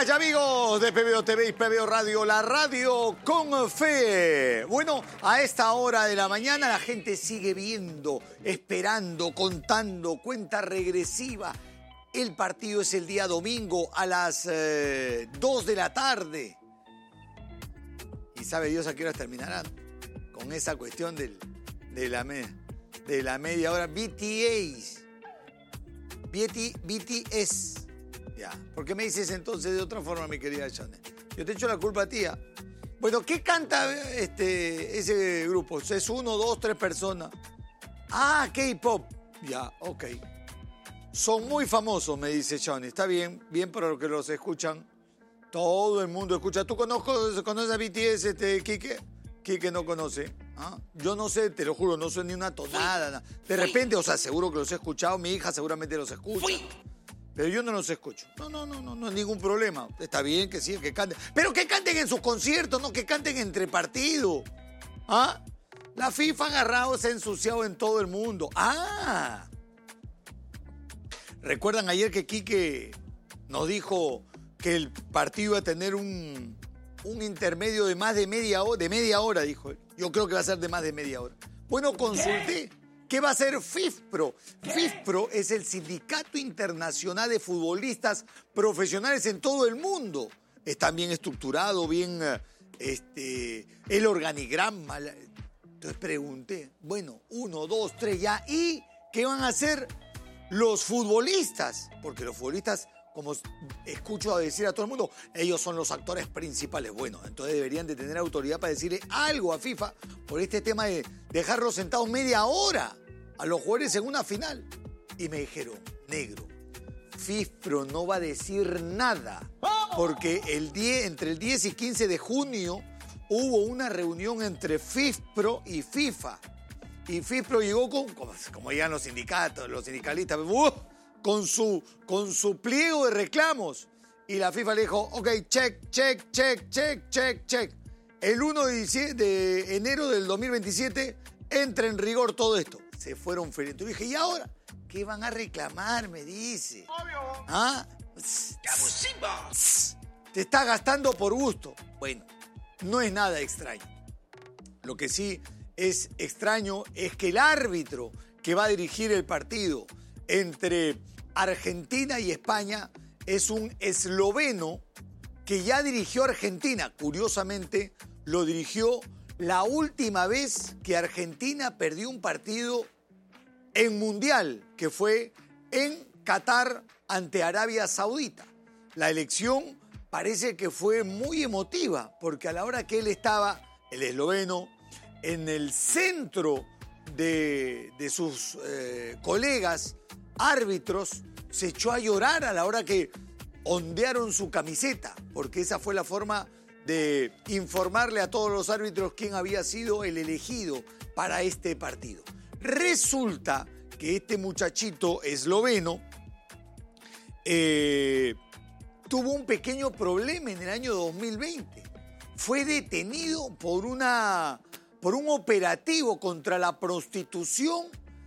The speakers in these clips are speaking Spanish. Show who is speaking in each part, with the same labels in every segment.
Speaker 1: Amigas y amigos de PBO TV y PBO Radio, la radio con fe. Bueno, a esta hora de la mañana la gente sigue viendo, esperando, contando, cuenta regresiva. El partido es el día domingo a las 2 de la tarde. Y sabe Dios a qué horas terminarán con esa cuestión de la media hora. BTS. Ya, ¿por qué me dices entonces de otra forma, mi querida Johnny? Yo te echo la culpa a ti. Bueno, ¿qué canta ese grupo? ¿Es 1, 2, 3 personas? Ah, K-pop. Ya, ok. Son muy famosos, me dice Johnny. Está bien, bien para los que los escuchan. Todo el mundo escucha. ¿Tú conoces a BTS, Quique? Quique no conoce. ¿Ah? Yo no sé, te lo juro, no sé ni una tonada. De repente, o sea, seguro que los he escuchado. Mi hija seguramente los escucha. Pero yo no los escucho. No es ningún problema. Está bien que sí, que canten. Pero que canten en sus conciertos, no que canten entre partidos. ¿Ah? La FIFA agarrado se ha ensuciado en todo el mundo. ¡Ah! ¿Recuerdan ayer que Quique nos dijo que el partido iba a tener un intermedio de más de media hora, dijo él? Yo creo que va a ser de más de media hora. Bueno, consulté. ¿Qué va a hacer FIFPRO? FIFPRO es el Sindicato Internacional de Futbolistas Profesionales en todo el mundo. Está bien estructurado, bien el organigrama. Entonces pregunté, bueno, 1, 2, 3 ya. ¿Y qué van a hacer los futbolistas? Porque los futbolistas, como escucho decir a todo el mundo, ellos son los actores principales. Bueno, entonces deberían de tener autoridad para decirle algo a FIFA por este tema de dejarlos sentados media hora a los jugadores en una final. Y me dijeron, negro, FIFPRO no va a decir nada, porque entre el 10 y 15 de junio hubo una reunión entre FIFPRO y FIFA. Y FIFPRO llegó como llegan los sindicatos, los sindicalistas, con su pliego de reclamos. Y la FIFA le dijo, ok, check. El 1 de enero del 2027 entra en rigor todo esto. Se fueron felices. Yo dije, ¿y ahora? ¿Qué van a reclamar? Me dice. Obvio. ¿Ah? Te está gastando por gusto. Bueno, no es nada extraño. Lo que sí es extraño es que el árbitro que va a dirigir el partido entre Argentina y España es un esloveno que ya dirigió a Argentina. Curiosamente, lo dirigió la última vez que Argentina perdió un partido en Mundial, que fue en Qatar ante Arabia Saudita. La elección parece que fue muy emotiva, porque a la hora que él estaba, el esloveno, en el centro de sus colegas árbitros, se echó a llorar a la hora que ondearon su camiseta, porque esa fue la forma de informarle a todos los árbitros quién había sido el elegido para este partido. Resulta que este muchachito esloveno tuvo un pequeño problema en el año 2020. Fue detenido por un operativo contra la prostitución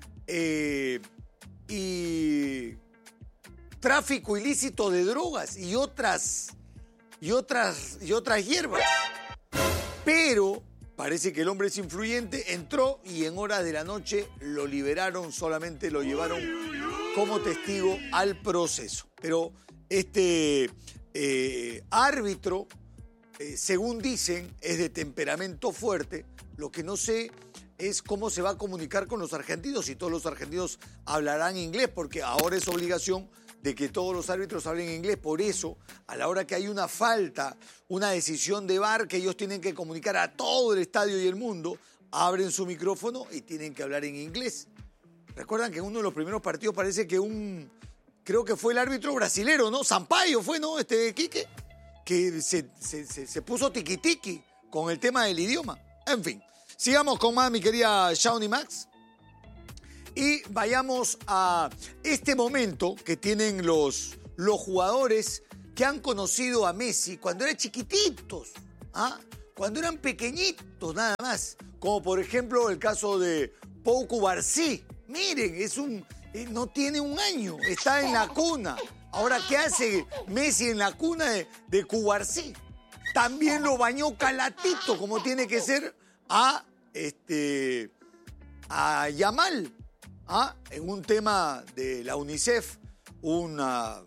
Speaker 1: y tráfico ilícito de drogas y otras hierbas. Pero parece que el hombre es influyente, entró y en horas de la noche lo liberaron, solamente lo llevaron como testigo al proceso. Pero este árbitro, según dicen, es de temperamento fuerte. Lo que no sé es cómo se va a comunicar con los argentinos, si todos los argentinos hablarán inglés, porque ahora es obligación de que todos los árbitros hablen inglés. Por eso, a la hora que hay una falta, una decisión de VAR, que ellos tienen que comunicar a todo el estadio y el mundo, abren su micrófono y tienen que hablar en inglés. Recuerdan que en uno de los primeros partidos parece que creo que fue el árbitro brasilero, ¿no? Sampaio fue, ¿no? Quique, que se puso tiqui-tiqui con el tema del idioma. En fin, sigamos con más, mi querida Shawnee Max. Y vayamos a este momento que tienen los jugadores que han conocido a Messi cuando eran chiquititos, ¿ah? Cuando eran pequeñitos nada más. Como por ejemplo el caso de Pau Cubarsí. Miren, no tiene un año, está en la cuna. Ahora, ¿qué hace Messi en la cuna de Cubarsí? También lo bañó calatito, como tiene que ser a Yamal. En un tema de la UNICEF, unos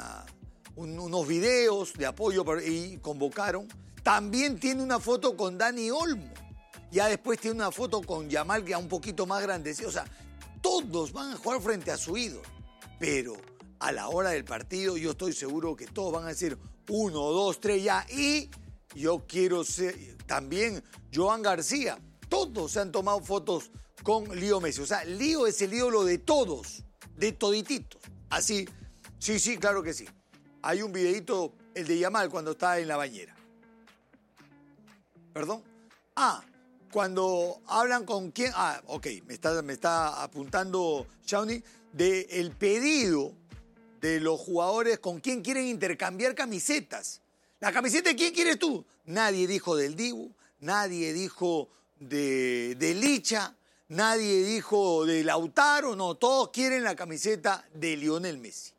Speaker 1: videos de apoyo y convocaron. También tiene una foto con Dani Olmo. Ya después tiene una foto con Yamal, que es un poquito más grande. O sea, todos van a jugar frente a su ídolo. Pero a la hora del partido yo estoy seguro que todos van a decir 1, 2, 3 ya. Y yo quiero ser también Joan García. Todos se han tomado fotos con Leo Messi. O sea, Leo es el ídolo de todos, de todititos. Así, sí, claro que sí. Hay un videito, el de Yamal, cuando está en la bañera. ¿Perdón? Cuando hablan con quién... ok, me está apuntando Shawnee del pedido de los jugadores con quién quieren intercambiar camisetas. ¿La camiseta de quién quieres tú? Nadie dijo del Dibu, nadie dijo de Licha, nadie dijo de Lautaro, no, todos quieren la camiseta de Lionel Messi.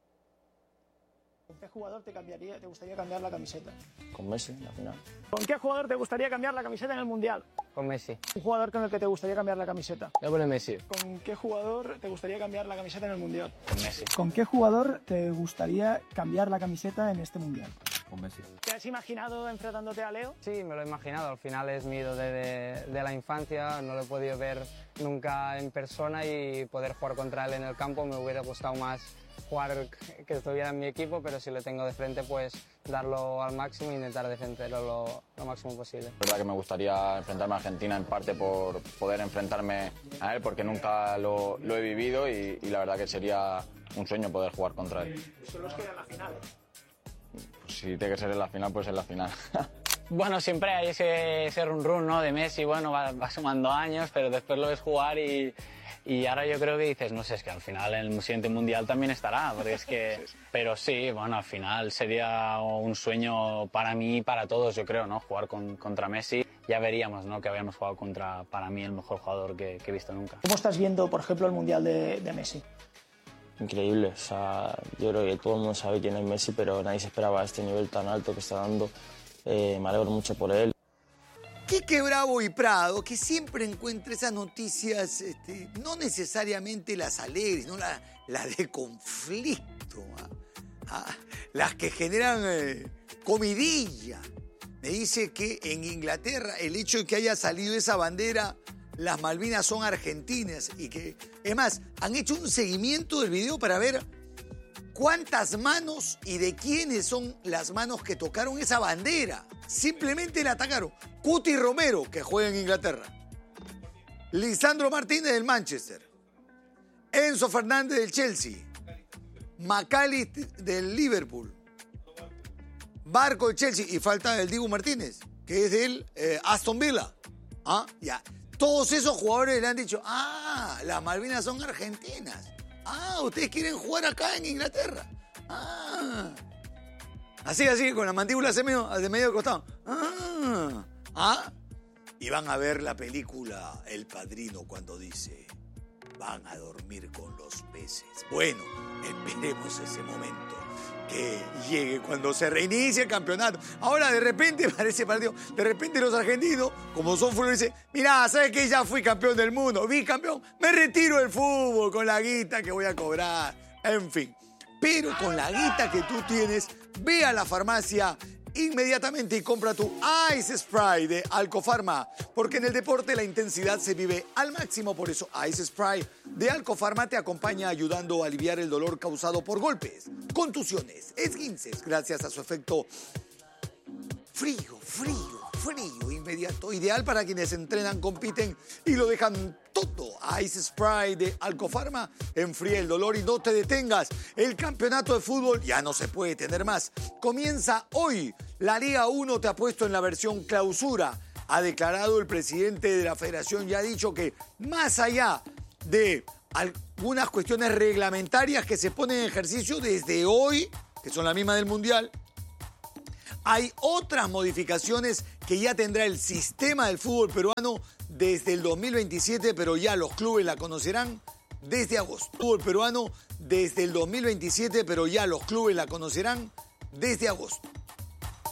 Speaker 2: ¿Con qué jugador te gustaría cambiar la camiseta?
Speaker 3: Con Messi, al final.
Speaker 2: ¿Con qué jugador te gustaría cambiar la camiseta en el Mundial?
Speaker 4: Con Messi.
Speaker 2: ¿Un jugador con el que te gustaría cambiar la camiseta?
Speaker 4: Yo con Messi.
Speaker 2: ¿Con qué jugador te gustaría cambiar la camiseta en el Mundial?
Speaker 4: Con Messi.
Speaker 5: ¿Con qué jugador te gustaría cambiar la camiseta en este Mundial?
Speaker 3: Con Messi.
Speaker 2: ¿Te has imaginado enfrentándote a Leo?
Speaker 4: Sí, me lo he imaginado. Al final es mi ídolo de la infancia. No lo he podido ver nunca en persona y poder jugar contra él en el campo me hubiera gustado más jugar que estuviera en mi equipo, pero si lo tengo de frente, pues darlo al máximo e intentar defenderlo lo máximo posible.
Speaker 3: Es verdad que me gustaría enfrentarme a Argentina en parte por poder enfrentarme a él, porque nunca lo he vivido y la verdad que sería un sueño poder jugar contra él.
Speaker 2: Solo os queda la final.
Speaker 3: Pues si tiene que ser en la final, pues en la final.
Speaker 4: Bueno, siempre hay ese run-run, ¿no? De Messi, bueno, va sumando años, pero después lo ves jugar y ahora yo creo que dices, no sé, es que al final en el siguiente Mundial también estará, porque es que... Pero sí, bueno, al final sería un sueño para mí y para todos, yo creo, ¿no? Jugar contra Messi. Ya veríamos, ¿no? Que habíamos jugado contra, para mí, el mejor jugador que he visto nunca.
Speaker 2: ¿Cómo estás viendo, por ejemplo, el Mundial de Messi?
Speaker 3: Increíble, o sea, yo creo que todo el mundo sabe quién es Messi, pero nadie se esperaba este nivel tan alto que está dando. Me alegro mucho por él.
Speaker 1: Quique Bravo y Prado, que siempre encuentra esas noticias, no necesariamente las alegres, no las de conflicto, las que generan comidilla. Me dice que en Inglaterra el hecho de que haya salido esa bandera, las Malvinas son argentinas y que, es más, han hecho un seguimiento del video para ver cuántas manos y de quiénes son las manos que tocaron esa bandera. Simplemente la atacaron. Cuti Romero, que juega en Inglaterra. Lisandro Martínez del Manchester. Enzo Fernández del Chelsea. McAllister del Liverpool. Barco del Chelsea. Y falta el Dibu Martínez, que es del Aston Villa. Ya. Todos esos jugadores le han dicho, las Malvinas son argentinas. Ustedes quieren jugar acá en Inglaterra. Así, con la mandíbula de medio costado. Y van a ver la película El Padrino cuando dice, van a dormir con los peces. Bueno, esperemos ese momento que llegue cuando se reinicie el campeonato. Ahora de repente, para ese partido, de repente los argentinos, como son fútbol, dicen, mirá, ¿sabes qué? Ya fui campeón del mundo, bicampeón, me retiro del fútbol con la guita que voy a cobrar. En fin, pero con la guita que tú tienes, ve a la farmacia inmediatamente y compra tu Ice Spray de Alcofarma, porque en el deporte la intensidad se vive al máximo. Por eso Ice Spray de Alcofarma te acompaña ayudando a aliviar el dolor causado por golpes, contusiones, esguinces, gracias a su efecto frío, inmediato, ideal para quienes entrenan, compiten y lo dejan todo. Ice Spray de Alcofarma enfría el dolor y no te detengas. El campeonato de fútbol ya no se puede tener más. Comienza hoy. La Liga 1 te ha puesto en la versión clausura. Ha declarado el presidente de la federación, ya ha dicho que más allá de algunas cuestiones reglamentarias que se ponen en ejercicio desde hoy, que son la misma del Mundial, hay otras modificaciones que ya tendrá el sistema del fútbol peruano desde el 2027, pero ya los clubes la conocerán desde agosto. El fútbol peruano desde el 2027, pero ya los clubes la conocerán desde agosto.